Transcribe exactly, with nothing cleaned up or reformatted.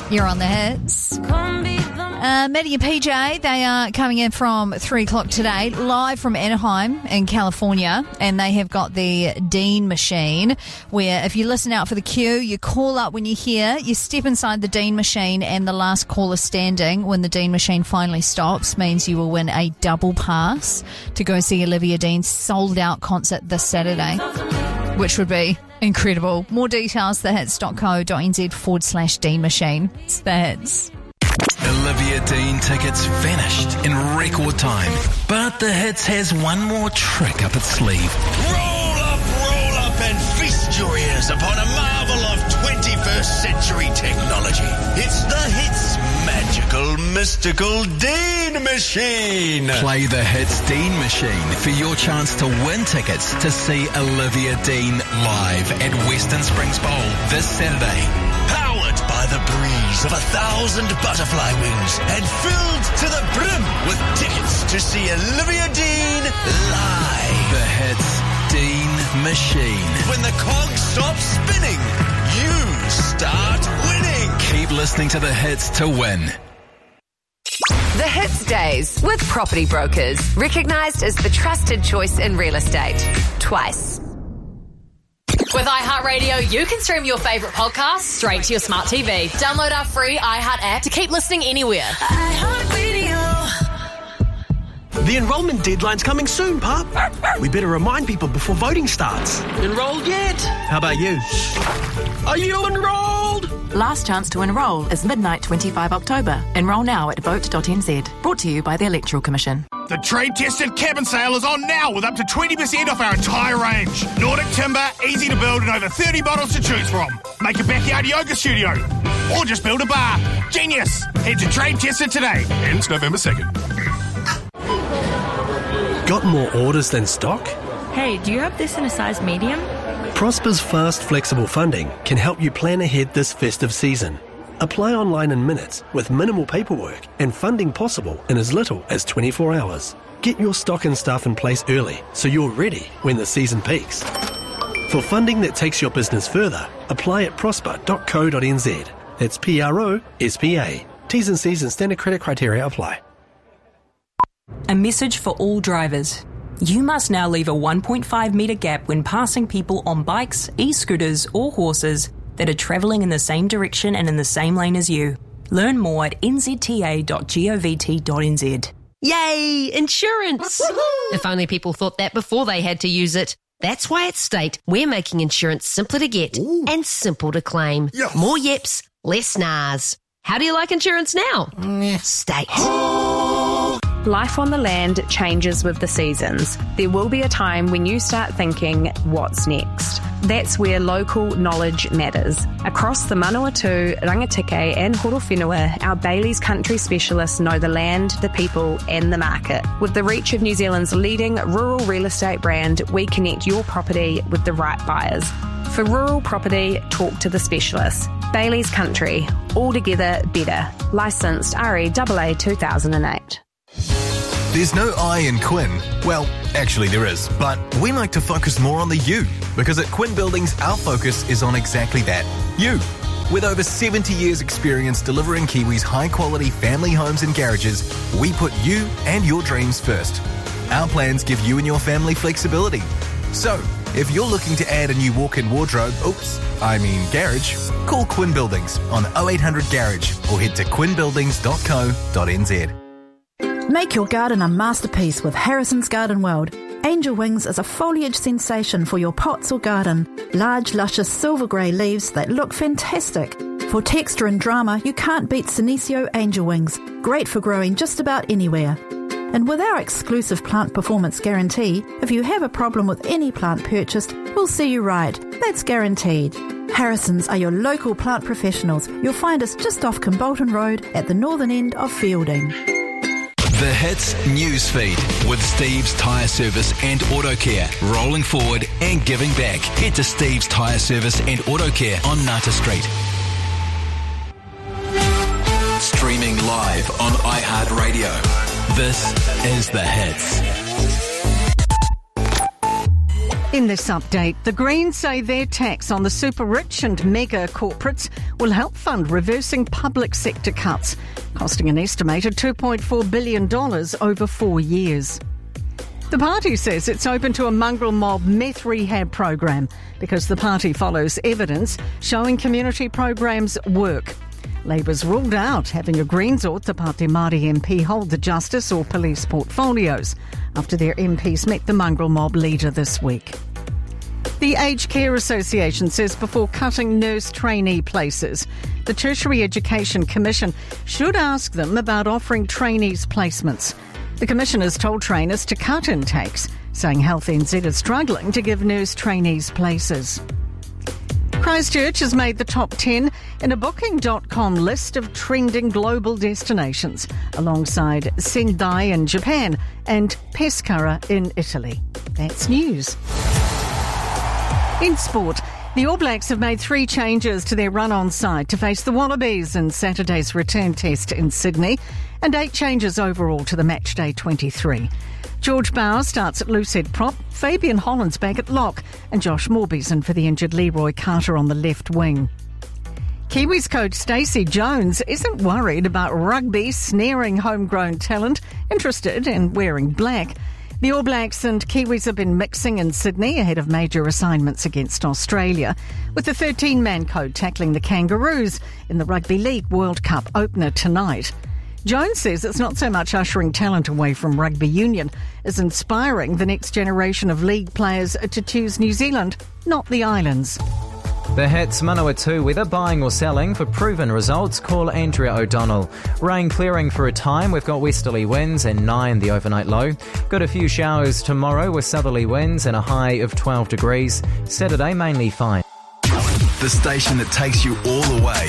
You're on the hits. Uh, Maddie and P J, they are coming in from three o'clock today, live from Anaheim in California, and they have got the Dean machine, where if you listen out for the cue, you call up when you hear, you step inside the Dean machine, and the last caller standing when the Dean machine finally stops means you will win a double pass to go see Olivia Dean's sold-out concert this Saturday, which would be incredible. More details, thehits.co.nz forward slash Dean machine. It's the hits. Olivia Dean tickets vanished in record time. But the Hits has one more trick up its sleeve. Roll up, roll up and feast your ears upon a marvel of twenty-first century technology. It's the Hits magical, mystical Dean machine. Play the Hits Dean machine for your chance to win tickets to see Olivia Dean live at Western Springs Bowl this Saturday. Powered by the breeze of a thousand butterfly wings and filled to the brim with tickets to see Olivia Dean live. The Hits Dean machine. When the cogs stop spinning, you start winning. Keep listening to the Hits to win. The Hits Days with Property Brokers, recognised as the trusted choice in real estate. Twice. With iHeartRadio, you can stream your favourite podcasts straight to your smart T V. Download our free iHeart app to keep listening anywhere. iHeartRadio. The enrolment deadline's coming soon, Pup. We better remind people before voting starts. Enrolled yet? How about you? Are you enrolled? Last chance to enrol is midnight twenty-five October. Enrol now at vote dot n z. Brought to you by the Electoral Commission. The trade-tested cabin sale is on now with up to twenty percent off our entire range. Nordic timber, easy to build and over thirty models to choose from. Make a backyard yoga studio or just build a bar. Genius! Head to Trade Tested today. Ends November second. Got more orders than stock? Hey, do you have this in a size medium? Prosper's fast, flexible funding can help you plan ahead this festive season. Apply online in minutes with minimal paperwork and funding possible in as little as twenty-four hours. Get your stock and staff in place early so you're ready when the season peaks. For funding that takes your business further, apply at prosper dot co dot n z. That's P R O S P A. T's and C's and standard credit criteria apply. A message for all drivers. You must now leave a one point five metre gap when passing people on bikes, e-scooters or horses that are travelling in the same direction and in the same lane as you. Learn more at n z t a dot govt dot n z. Yay! Insurance! If only people thought that before they had to use it. That's why at State, we're making insurance simpler to get Ooh. and simple to claim. Yes. More yeps, less nars. How do you like insurance now? Mm. State. Life on the land changes with the seasons. There will be a time when you start thinking, what's next? That's where local knowledge matters. Across the Manawatu, Rangitikei and Horowhenua, our Bailey's Country specialists know the land, the people and the market. With the reach of New Zealand's leading rural real estate brand, we connect your property with the right buyers. For rural property, talk to the specialists. Bailey's Country, altogether better. Licensed R E A A two thousand eight. There's no I in Quinn. Well, actually there is, but we like to focus more on the you, because at Quinn Buildings our focus is on exactly that, you. With over seventy years experience delivering Kiwis high quality family homes and garages, we put you and your dreams first. Our plans give you and your family flexibility. So, if you're looking to add a new walk-in wardrobe, oops, I mean garage, call Quinn Buildings on oh eight hundred garage or head to quinn buildings dot co dot n z. Make your garden a masterpiece with Harrison's Garden World. Angel Wings is a foliage sensation for your pots or garden. Large, luscious silver grey leaves that look fantastic. For texture and drama, you can't beat Senecio Angel Wings. Great for growing just about anywhere. And with our exclusive plant performance guarantee, if you have a problem with any plant purchased, we'll see you right. That's guaranteed. Harrison's are your local plant professionals. You'll find us just off Kimbolton Road at the northern end of Fielding. The Hits Newsfeed with Steve's Tyre Service and Auto Care. Rolling forward and giving back. Head to Steve's Tyre Service and Auto Care on Nata Street. Streaming live on iHeartRadio. This is The Hits. In this update, the Greens say their tax on the super rich and mega corporates will help fund reversing public sector cuts, costing an estimated two point four billion dollars over four years. The party says it's open to a mongrel mob meth rehab program because the party follows evidence showing community programs work. Labour's ruled out having a Greens or Te Pāti Māori M P hold the justice or police portfolios after their M Ps met the mongrel mob leader this week. The Aged Care Association says before cutting nurse trainee places, the Tertiary Education Commission should ask them about offering trainees placements. The Commission has told trainers to cut intakes, saying Health N Z is struggling to give nurse trainees places. Christchurch has made the top ten in a booking dot com list of trending global destinations, alongside Sendai in Japan and Pescara in Italy. That's news. In sport, the All Blacks have made three changes to their run-on side to face the Wallabies in Saturday's return test in Sydney, and eight changes overall to the matchday twenty-three. George Bauer starts at loosehead prop, Fabian Holland's back at lock, and Josh Morby's in for the injured Leroy Carter on the left wing. Kiwis coach Stacey Jones isn't worried about rugby snaring homegrown talent interested in wearing black. The All Blacks and Kiwis have been mixing in Sydney ahead of major assignments against Australia, with the thirteen-man code tackling the Kangaroos in the Rugby League World Cup opener tonight. Jones says it's not so much ushering talent away from rugby union as inspiring the next generation of league players to choose New Zealand, not the islands. The Hits Manawatu weather, buying or selling for proven results. Call Andrea O'Donnell. Rain clearing for a time. We've got westerly winds and nine the overnight low. Got a few showers tomorrow with southerly winds and a high of twelve degrees. Saturday mainly fine. The station that takes you all the way.